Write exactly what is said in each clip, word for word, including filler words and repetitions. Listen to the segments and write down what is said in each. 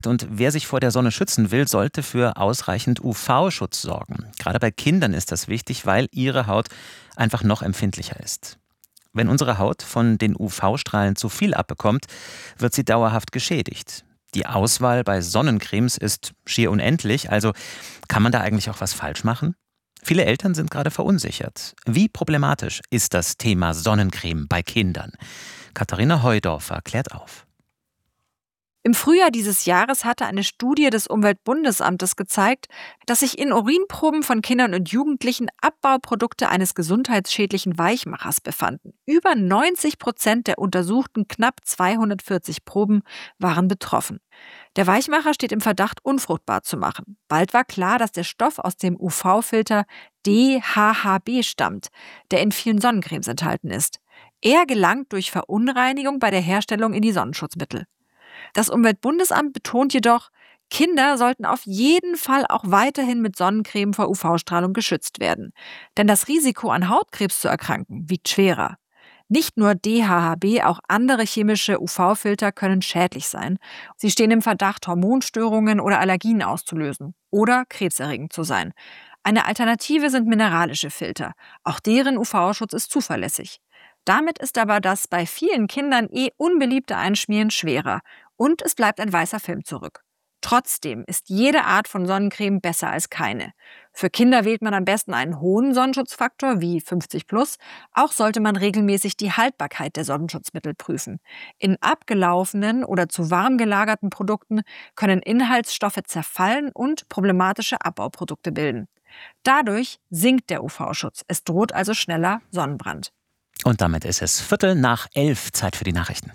Und wer sich vor der Sonne schützen will, sollte für ausreichend U V-Schutz sorgen. Gerade bei Kindern ist das wichtig, weil ihre Haut einfach noch empfindlicher ist. Wenn unsere Haut von den U V-Strahlen zu viel abbekommt, wird sie dauerhaft geschädigt. Die Auswahl bei Sonnencremes ist schier unendlich, also kann man da eigentlich auch was falsch machen? Viele Eltern sind gerade verunsichert. Wie problematisch ist das Thema Sonnencreme bei Kindern? Katharina Heudorfer klärt auf. Im Frühjahr dieses Jahres hatte eine Studie des Umweltbundesamtes gezeigt, dass sich in Urinproben von Kindern und Jugendlichen Abbauprodukte eines gesundheitsschädlichen Weichmachers befanden. Über neunzig Prozent der untersuchten knapp zweihundertvierzig Proben waren betroffen. Der Weichmacher steht im Verdacht, unfruchtbar zu machen. Bald war klar, dass der Stoff aus dem U V-Filter D H H B stammt, der in vielen Sonnencremes enthalten ist. Er gelangt durch Verunreinigung bei der Herstellung in die Sonnenschutzmittel. Das Umweltbundesamt betont jedoch, Kinder sollten auf jeden Fall auch weiterhin mit Sonnencreme vor U V-Strahlung geschützt werden. Denn das Risiko, an Hautkrebs zu erkranken, wiegt schwerer. Nicht nur D H H B, auch andere chemische U V-Filter können schädlich sein. Sie stehen im Verdacht, Hormonstörungen oder Allergien auszulösen oder krebserregend zu sein. Eine Alternative sind mineralische Filter. Auch deren U V-Schutz ist zuverlässig. Damit ist aber das bei vielen Kindern eh unbeliebte Einschmieren schwerer und es bleibt ein weißer Film zurück. Trotzdem ist jede Art von Sonnencreme besser als keine. Für Kinder wählt man am besten einen hohen Sonnenschutzfaktor wie fünfzig plus. Auch sollte man regelmäßig die Haltbarkeit der Sonnenschutzmittel prüfen. In abgelaufenen oder zu warm gelagerten Produkten können Inhaltsstoffe zerfallen und problematische Abbauprodukte bilden. Dadurch sinkt der U V-Schutz. Es droht also schneller Sonnenbrand. Und damit ist es Viertel nach elf, Zeit für die Nachrichten.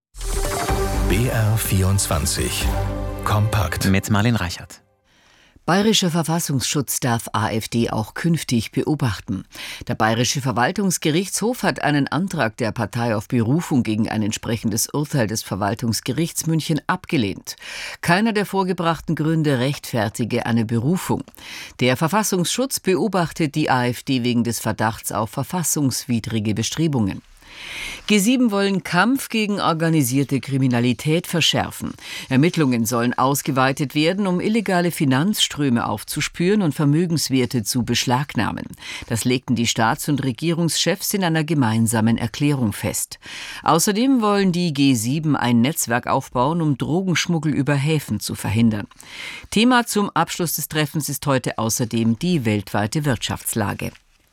B R vierundzwanzig. Kompakt. Mit Marlene Reichert. Bayerischer Verfassungsschutz darf AfD auch künftig beobachten. Der Bayerische Verwaltungsgerichtshof hat einen Antrag der Partei auf Berufung gegen ein entsprechendes Urteil des Verwaltungsgerichts München abgelehnt. Keiner der vorgebrachten Gründe rechtfertige eine Berufung. Der Verfassungsschutz beobachtet die AfD wegen des Verdachts auf verfassungswidrige Bestrebungen. G sieben wollen Kampf gegen organisierte Kriminalität verschärfen. Ermittlungen sollen ausgeweitet werden, um illegale Finanzströme aufzuspüren und Vermögenswerte zu beschlagnahmen. Das legten die Staats- und Regierungschefs in einer gemeinsamen Erklärung fest. Außerdem wollen die G sieben ein Netzwerk aufbauen, um Drogenschmuggel über Häfen zu verhindern. Thema zum Abschluss des Treffens ist heute außerdem die weltweite Wirtschaftslage.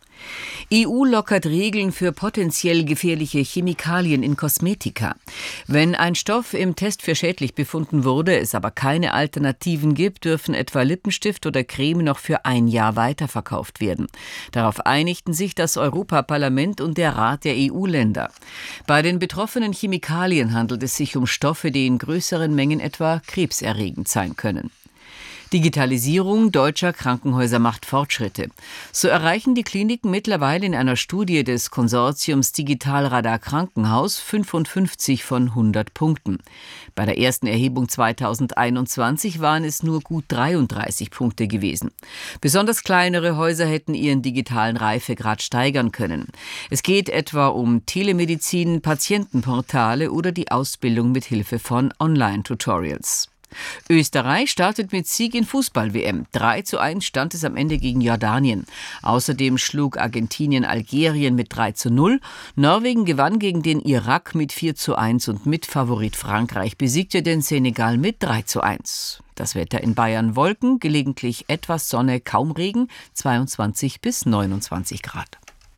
E U lockert Regeln für potenziell gefährliche Chemikalien in Kosmetika. Wenn ein Stoff im Test für schädlich befunden wurde, es aber keine Alternativen gibt, dürfen etwa Lippenstift oder Creme noch für ein Jahr weiterverkauft werden. Darauf einigten sich das Europaparlament und der Rat der E U-Länder. Bei den betroffenen Chemikalien handelt es sich um Stoffe, die in größeren Mengen etwa krebserregend sein können. Digitalisierung deutscher Krankenhäuser macht Fortschritte. So erreichen die Kliniken mittlerweile in einer Studie des Konsortiums Digitalradar Krankenhaus fünfundfünfzig von hundert Punkten. Bei der ersten Erhebung zweitausendeinundzwanzig waren es nur gut dreiunddreißig Punkte gewesen. Besonders kleinere Häuser hätten ihren digitalen Reifegrad steigern können. Es geht etwa um Telemedizin, Patientenportale oder die Ausbildung mit Hilfe von Online-Tutorials. Österreich startet mit Sieg in Fußball-W M. drei zu eins stand es am Ende gegen Jordanien. Außerdem schlug Argentinien Algerien mit drei zu null. Norwegen gewann gegen den Irak mit vier zu eins und Mitfavorit Frankreich besiegte den Senegal mit drei zu eins. Das Wetter in Bayern: Wolken, gelegentlich etwas Sonne, kaum Regen, zweiundzwanzig bis neunundzwanzig Grad.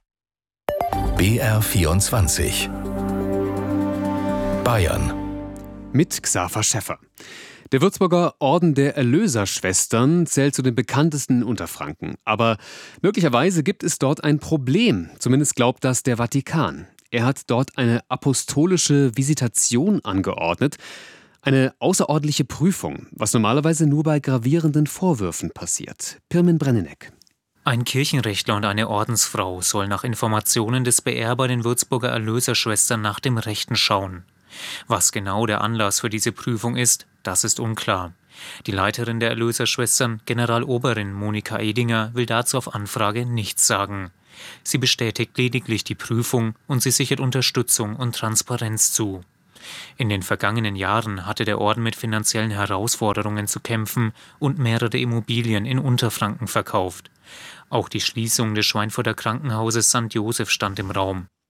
B R vierundzwanzig. Bayern. Mit Xaver Schäffer. Der Würzburger Orden der Erlöserschwestern zählt zu den bekanntesten in Unterfranken. Aber möglicherweise gibt es dort ein Problem. Zumindest glaubt das der Vatikan. Er hat dort eine apostolische Visitation angeordnet. Eine außerordentliche Prüfung, was normalerweise nur bei gravierenden Vorwürfen passiert. Pirmin Brenneneck. Ein Kirchenrechtler und eine Ordensfrau sollen nach Informationen des B R bei den Würzburger Erlöserschwestern nach dem Rechten schauen. Was genau der Anlass für diese Prüfung ist, das ist unklar. Die Leiterin der Erlöserschwestern, Generaloberin Monika Edinger, will dazu auf Anfrage nichts sagen. Sie bestätigt lediglich die Prüfung und sie sichert Unterstützung und Transparenz zu. In den vergangenen Jahren hatte der Orden mit finanziellen Herausforderungen zu kämpfen und mehrere Immobilien in Unterfranken verkauft. Auch die Schließung des Schweinfurter Krankenhauses Sankt Joseph stand im Raum.